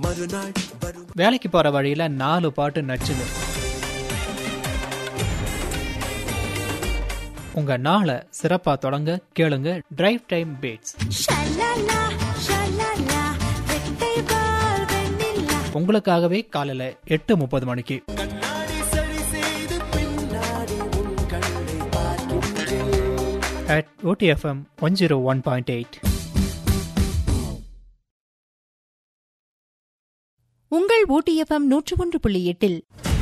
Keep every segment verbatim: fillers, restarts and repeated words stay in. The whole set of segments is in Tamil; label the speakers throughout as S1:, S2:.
S1: மறுநாள் வரும்.
S2: வேலைக்கு போற வழியில நாலு பாட்டு நச்சுது. உங்க நாளை சிறப்பா தொடங்க கேளுங்க டிரைவ் டைம் பீட்ஸ். உங்களுக்காகவே காலையில எட்டு முப்பது மணிக்கு at O T F M one oh one point eight.
S3: உங்கள் O T F M நூற்று ஒன்று புள்ளி எட்டில்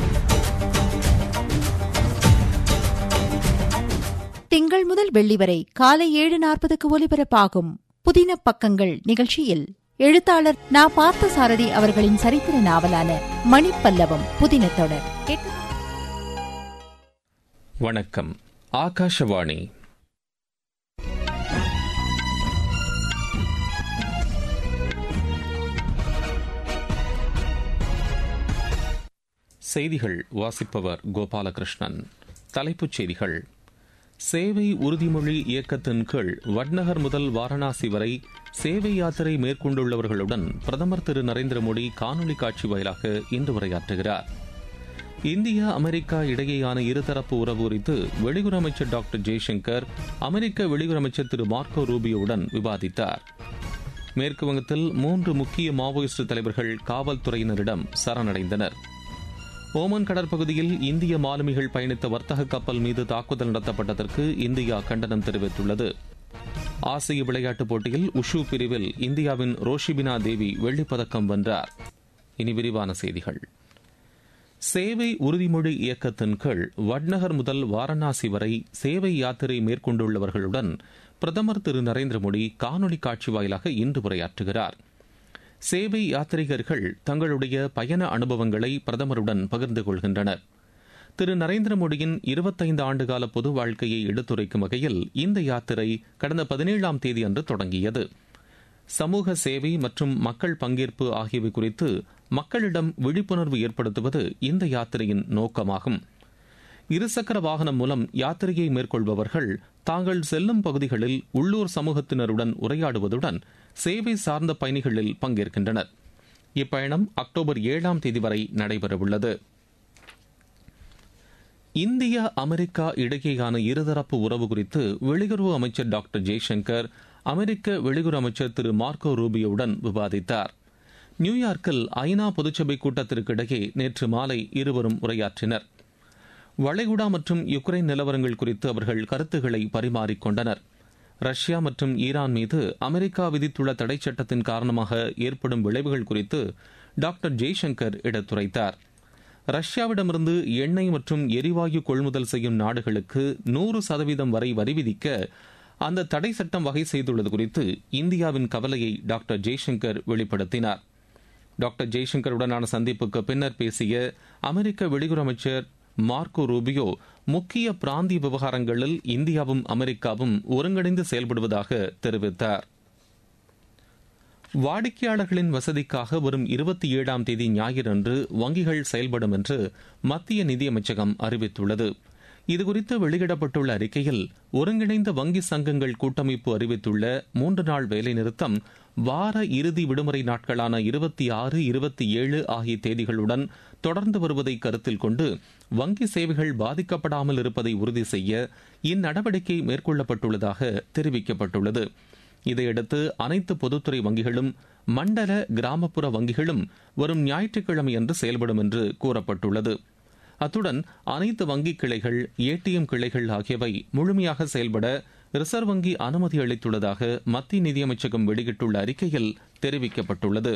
S3: திங்கள் முதல் வெள்ளி வரை காலை ஏழு நாற்பதுக்கு ஒலிபரப்பாகும் புதின பக்கங்கள் நிகழ்ச்சியில் எழுத்தாளர் நா பார்த்தசாரதி அவர்களின் சரித்திர நாவலான மணிப்பல்லவம் புதின தொடர்.
S4: வணக்கம். ஆகாஷவாணி. செய்திகள் வாசிப்பவர் கோபாலகிருஷ்ணன். தலைப்புச் செய்திகள். சேவை உறுதிமொழி இயக்கத்தின் கீழ் வட்நகர் முதல் வாரணாசி வரை சேவை யாத்திரை மேற்கொண்டுள்ளவர்களுடன் பிரதமர் திரு நரேந்திர மோடி காணொலி காட்சி வாயிலாக இன்று உரையாற்றுகிறார். இந்தியா அமெரிக்கா இடையேயான இருதரப்பு உறவு குறித்து வெளியுறவு அமைச்சர் டாக்டர் ஜெய்சங்கர் அமெரிக்க வெளியுறவு அமைச்சர் திரு மார்க்கோ ரூபியோவுடன் விவாதித்தார். மேற்குவங்கத்தில் மூன்று முக்கிய மாவோயிஸ்ட் தலைவர்கள் காவல்துறையினரிடம் சரணடைந்தனர். ஓமன் கடற்பகுதியில் இந்திய மாலுமிகள் பயணித்த வர்த்தக கப்பல் மீது தாக்குதல் நடத்தப்பட்டதற்கு இந்தியா கண்டனம் தெரிவித்துள்ளது. ஆசிய விளையாட்டுப் போட்டியில் உஷு பிரிவில் இந்தியாவின் ரோஷிபினா தேவி வெள்ளிப்பதக்கம் வென்றார். இனி விரிவான செய்திகள். சேவை உறுதிமொழி இயக்கத்தின் கீழ் வட்நகர் முதல் வாரணாசி வரை சேவை யாத்திரை மேற்கொண்டுள்ளவர்களுடன் பிரதமர் திரு நரேந்திர மோடி காணொலி காட்சி வாயிலாக இன்று உரையாற்றுகிறார். சேவை யாத்ரீகர்கள் தங்களுடைய பயண அனுபவங்களை பிரதமருடன் பகிர்ந்து கொள்கின்றனர். திரு நரேந்திர மோடியின் இருபத்தைந்து ஆண்டுகால பொது வாழ்க்கையை எடுத்துரைக்கும் வகையில் இந்த யாத்திரை கடந்த பதினேழாம் தேதி அன்று தொடங்கியது. சமூக சேவை மற்றும் மக்கள் பங்கேற்பு ஆகியவை குறித்து மக்களிடம் விழிப்புணர்வு ஏற்படுத்துவது இந்த யாத்திரையின் நோக்கமாகும். இருசக்கர வாகனம் மூலம் யாத்திரையை மேற்கொள்பவர்கள் தாங்கள் செல்லும் பகுதிகளில் உள்ளூர் சமூகத்தினருடன் உரையாடுவதுடன் சேவை சார்ந்த பயணிகளில் பங்கேற்கின்றனர். இப்பயணம் அக்டோபர் ஏழாம் தேதி வரை நடைபெறவுள்ளது. இந்தியா அமெரிக்கா இடையேயான இருதரப்பு உறவு குறித்து வெளியுறவு அமைச்சர் டாக்டர் ஜெய்சங்கர் அமெரிக்க வெளியுறவு அமைச்சர் திரு மார்க்கோ ரூபியோவுடன் விவாதித்தார். நியூயார்க்கில் ஐநா பொதுச்சபை கூட்டத்திற்கிடையே நேற்று மாலை இருவரும் உரையாற்றினர். வளைகுடா மற்றும் யுக்ரைன் நிலவரங்கள் குறித்து அவர்கள் கருத்துக்களை பரிமாறிக்கொண்டனர். ரஷ்யா மற்றும் ஈரான் மீது அமெரிக்கா விதித்துள்ள தடை சட்டத்தின் காரணமாக ஏற்படும் விளைவுகள் குறித்து டாக்டர் ஜெய்சங்கர் எடுத்துரைத்தார். ரஷ்யாவிடமிருந்து எண்ணெய் மற்றும் எரிவாயு கொள்முதல் செய்யும் நாடுகளுக்கு நூறு சதவீதம் வரை வரி விதிக்க அந்த தடை சட்டம் வகை செய்துள்ளது குறித்து இந்தியாவின் கவலையை டாக்டர் ஜெய்சங்கர் வெளிப்படுத்தினார். டாக்டர் ஜெய்சங்கருடனான சந்திப்புக்கு பின்னர் பேசிய அமெரிக்க வெளியுறவு அமைச்சர் மார்க்கோ ரூபியோ முக்கிய பிராந்திய விவகாரங்களில் இந்தியாவும் அமெரிக்காவும் ஒருங்கிணைந்து செயல்படுவதாக தெரிவித்தார். வாடிக்கையாளர்களின் வசதிக்காக வரும் இருபத்தி ஏழாம் தேதி ஞாயிறன்று வங்கிகள் செயல்படும் என்று மத்திய நிதியமைச்சகம் அறிவித்துள்ளது. இதுகுறித்து வெளியிடப்பட்டுள்ள அறிக்கையில் ஒருங்கிணைந்த வங்கி சங்கங்கள் கூட்டமைப்பு அறிவித்துள்ள மூன்று நாள் வேலைநிறுத்தம் வார இறுதி விடுமுறை நாட்களான இருபத்தி ஆறு இருபத்தி ஏழு ஆகிய தேதிகளுடன் தொடர்ந்து வருவதை கருத்தில் கொண்டு வங்கி சேவைகள் பாதிக்கப்படாமல் இருப்பதை உறுதி செய்ய இந்நடவடிக்கை மேற்கொள்ளப்பட்டுள்ளதாக தெரிவிக்கப்பட்டுள்ளது. இதையடுத்து அனைத்து பொதுத்துறை வங்கிகளும் மண்டல கிராமப்புற வங்கிகளும் வரும் ஞாயிற்றுக்கிழமையன்று செயல்படும் என்று கூறப்பட்டுள்ளது. அத்துடன் அனைத்து வங்கி கிளைகள், ஏடிஎம் கிளைகள் ஆகியவை முழுமையாக செயல்பட ரிசர்வ் வங்கி அனுமதி அளித்துள்ளதாக மத்திய நிதியமைச்சகம் வெளியிட்டுள்ள அறிக்கையில் தெரிவிக்கப்பட்டுள்ளது.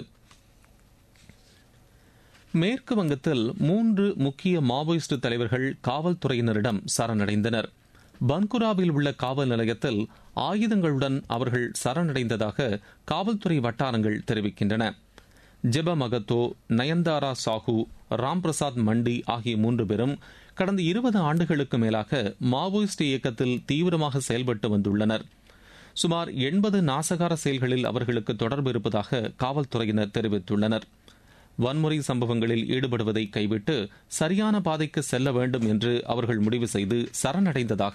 S4: மேற்கு வங்கத்தில் மூன்று முக்கிய மாவோயிஸ்ட் தலைவர்கள் காவல்துறையினரிடம் சரணடைந்தனர். பன்குராவில் உள்ள காவல் நிலையத்தில் ஆயுதங்களுடன் அவர்கள் சரணடைந்ததாக காவல்துறை வட்டாரங்கள் தெரிவிக்கின்றன. ஜெப மகத்தோ, நயன்தாரா சாஹூ, ராம்பிரசாத் மண்டி ஆகிய மூன்று பேரும் கடந்த இருபது ஆண்டுகளுக்கு மேலாக மாவோயிஸ்ட் இயக்கத்தில் தீவிரமாக செயல்பட்டு வந்துள்ளனர். சுமார் எண்பது நாசகார செயல்களில் அவர்களுக்கு தொடர்பு இருப்பதாக காவல்துறையினர் தெரிவித்துள்ளனர். வன்முறை சம்பவங்களில் ஈடுபடுவதை கைவிட்டு சரியான பாதைக்கு செல்ல வேண்டும் என்று அவர்கள் முடிவு செய்து சரணடைந்ததாக